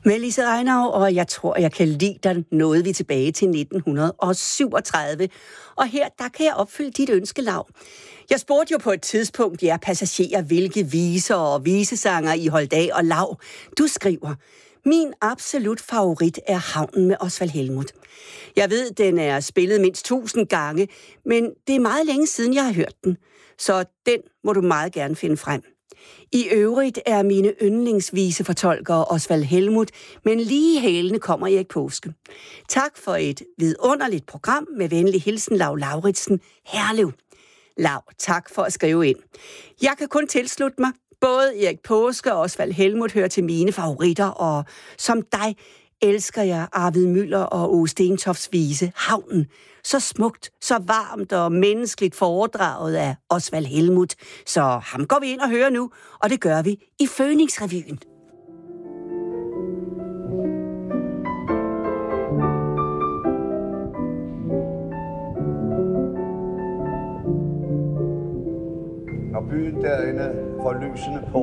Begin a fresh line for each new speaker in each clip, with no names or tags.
Melissa Reinau, og jeg tror, jeg kan lide dig, nåede vi tilbage til 1937. Og her, der kan jeg opfylde dit ønskelav. Jeg spurgte jo på et tidspunkt jer passagerer, hvilke viser og visesanger I holdt af og lav. Du skriver, min absolut favorit er Havnen med Osvald Helmuth. Jeg ved, den er spillet mindst 1000 gange, men det er meget længe siden, jeg har hørt den. Så den må du meget gerne finde frem. I øvrigt er mine yndlingsvisefortolkere Osvald Helmuth, men lige hælene kommer Erik Påske. Tak for et vidunderligt program med venlig hilsen Lau Lauritsen, Herlev. Lau, tak for at skrive ind. Jeg kan kun tilslutte mig. Både Erik Påske og Osvald Helmuth hører til mine favoritter, og som dig elsker jeg Arvid Müller og Åge Stentofts vise Havnen. Så smukt, så varmt og menneskeligt foredraget af Osvald Helmuth. Så ham går vi ind og hører nu, og det gør vi i Fønixrevyen.
Når byen derinde får lysene på,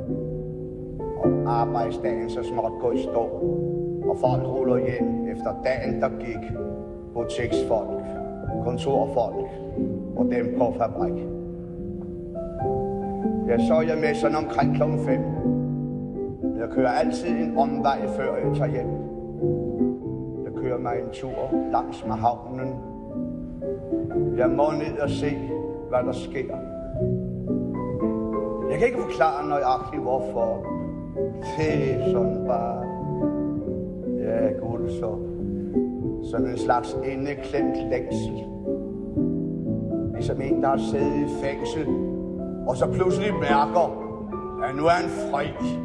og arbejdsdagen så småt går i stå, og folk ruller hjem efter dagen, der gik, butiksfolk, kontorfolk og dem på fabrik. Så er jeg med sådan omkring kl. 5. Jeg kører altid en omvej, før jeg tager hjem. Jeg kører mig en tur langs med havnen. Jeg må ned og se, hvad der sker. Jeg kan ikke forklare nøjagtigt, hvorfor. Det er sådan bare... Ja, gud, så... Sådan en slags indeklemt længsel. Ligesom en, der har siddet i fængsel, og så pludselig mærker, at nu er han fri.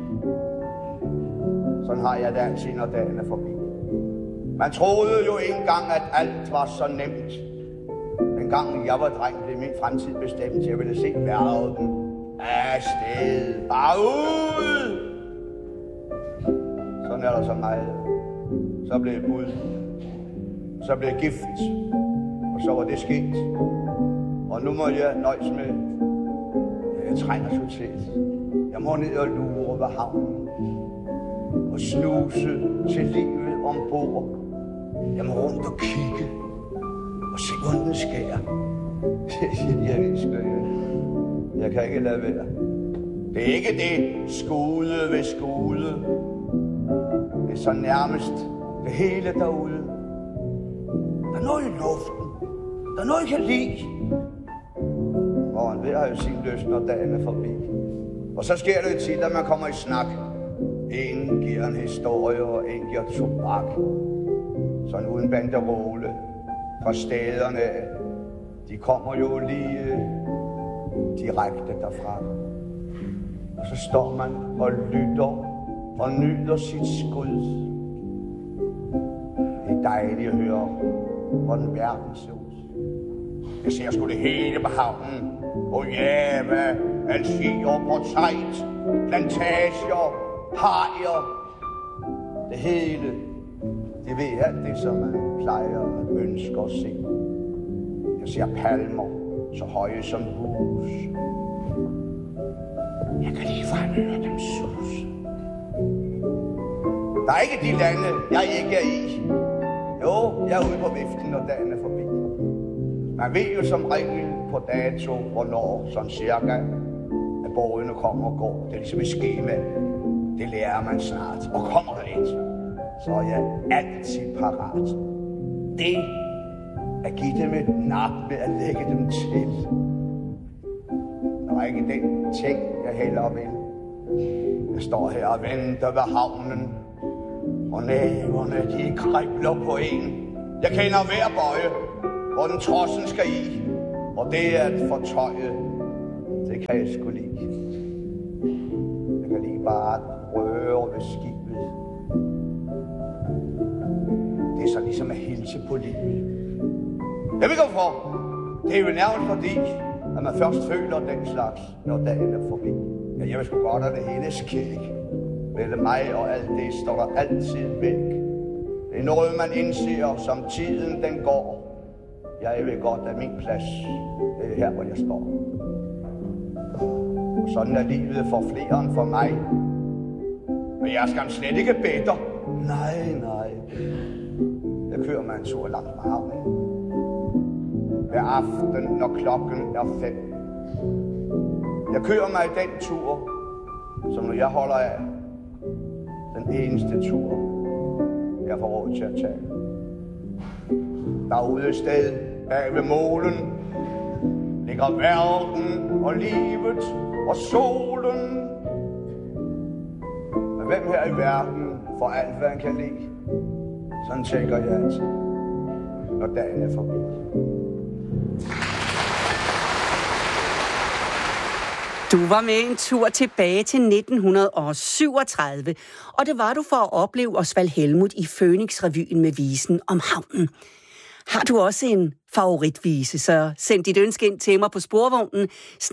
Sådan har jeg det altid, når dagen er forbi. Man troede jo ikke engang, at alt var så nemt. Dengang jeg var dreng, blev min fremtid bestemt. Jeg ville se verden afsted. Bare ud! Sådan er der så meget. Så blev jeg bud. Så blev jeg gift. Og så var det sket. Og nu må jeg nøjes med, jeg trænger totalt. Jeg må ned og lure ved havnen. Og snuse til livet ombord. Jeg må rundt og kigge. Og se, hvordan den skærer. Jeg elsker det. Jeg kan ikke lade være. Det er ikke det skude ved skude. Det er så nærmest det hele derude. Der er noget i luften. Der er noget, jeg kan lide. Og en hver har jo sin lyst, når dagen er forbi. Og så sker det jo tit, at man kommer i snak. En giver en historie, og en giver tobak. Sådan uden banderolle fra stederne. De kommer jo lige direkte derfra. Og så står man og lytter og nyder sit skud. Det er dejligt at høre, hvordan verden ser ud. Jeg ser sgu det hele på havnen. Java, Algier, Portræt, plantager, hajer. Det hele, det ved alt det, som man plejer at ønske at se. Jeg ser palmer, så høje som hus. Jeg kan ligefrem høre dem sus. Der er ikke de lande, jeg ikke er i. Jo, jeg er ude på viften, når dagen er forbi. Man ved jo som regel på dato, hvornår, sådan cirka, at borgerne kommer og går. Det er ligesom et skema. Det lærer man snart. Og kommer der et, så er jeg altid parat. Det at give dem et nap med at lægge dem til. Der er ikke den ting, jeg hellere vil. Jeg står her og venter ved havnen, og næverne, de kribler på en. Jeg kender hver bøje, hvor den trossen skal i, og det er at fortøje. Det kan jeg sgu lide. Jeg kan lige bare røre ved skibet. Det er så ligesom at hilse på livet. Jeg ved hvorfor. Det er jo nærmest fordi, at man først føler den slags, når dagen er forbi. Ja, jeg vil sgu godt, at det hele skæg. Mellem mig og alt det står der altid væk. Det er noget, man indser, som tiden den går. Jeg ved godt, at min plads det er her, hvor jeg står. Og sådan er livet for flere end for mig. Men jeg skal slet ikke bede dig. Nej. Jeg kører mig en tur langs med havnen. Hver aften, når klokken er 5. Jeg kører mig i den tur, som når jeg holder af. Den eneste tur, jeg får råd til at tage. Derude et sted bag ved målen ligger verden og livet og solen. Men hvem her i verden får alt, hvad han kan lide? Sådan tænker jeg altid, når dagen er forbi.
Du var med en tur tilbage til 1937, og det var du for at opleve Osvald Helmuth i Fønix-revyen med visen om havnen. Har du også en favoritvise, så send dit ønske ind til mig på sporvognen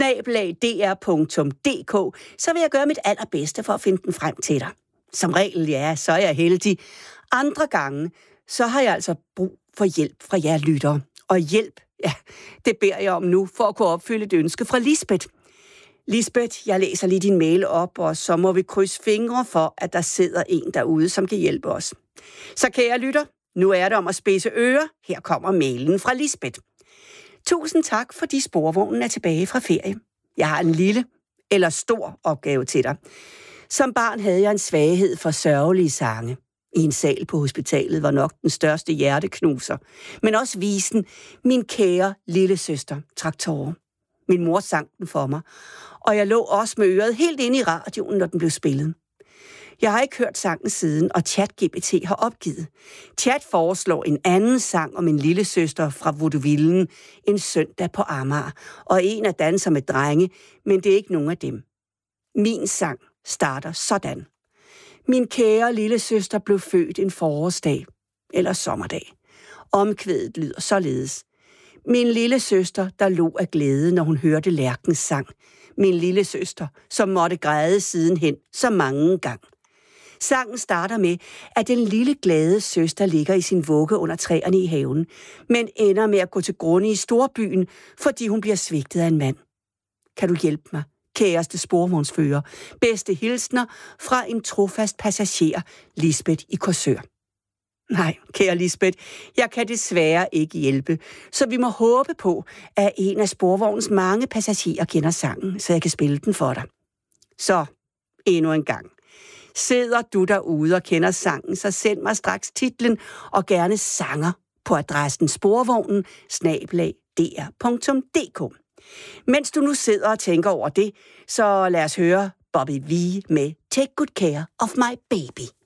@dr.dk, så vil jeg gøre mit allerbedste for at finde den frem til dig. Som regel, ja, så er jeg heldig. Andre gange, så har jeg altså brug for hjælp fra jer lyttere. Og hjælp, ja, det beder jeg om nu for at kunne opfylde et ønske fra Lisbeth. Lisbeth, jeg læser lige din mail op, og så må vi krydse fingre for, at der sidder en derude, som kan hjælpe os. Så kære lytter, nu er det om at spidse ører. Her kommer mailen fra Lisbeth. Tusind tak, fordi sporvognen er tilbage fra ferie. Jeg har en lille eller stor opgave til dig. Som barn havde jeg en svaghed for sørgelige sange. I en sal på hospitalet var nok den største hjerteknuser. Men også visen, min kære lille søster, trak tårer. Min mor sang den for mig, og jeg lå også med øret helt inde i radioen, når den blev spillet. Jeg har ikke hørt sangen siden, og ChatGPT har opgivet. Chat foreslår en anden sang om en lille søster fra Vaudevillen en søndag på Amager, og en af danser med drenge, men det er ikke nogen af dem. Min sang starter sådan. Min kære lille søster blev født en forårsdag, eller sommerdag. Omkvædet lyder således. Min lille søster, der lå af glæde, når hun hørte lærkens sang. Min lille søster, som måtte græde sidenhen så mange gang. Sangen starter med, at den lille glade søster ligger i sin vugge under træerne i haven, men ender med at gå til grunde i storbyen, fordi hun bliver svigtet af en mand. Kan du hjælpe mig, kæreste sporvognsfører? Bedste hilsner fra en trofast passager, Lisbeth i Korsør. Nej, kære Lisbeth, jeg kan desværre ikke hjælpe, så vi må håbe på, at en af sporvognens mange passagerer kender sangen, så jeg kan spille den for dig. Så, endnu en gang. Sidder du derude og kender sangen, så send mig straks titlen og gerne sanger på adressen sporvognen @dr.dk. Mens du nu sidder og tænker over det, så lad os høre Bobby Vee med Take Good Care of My Baby.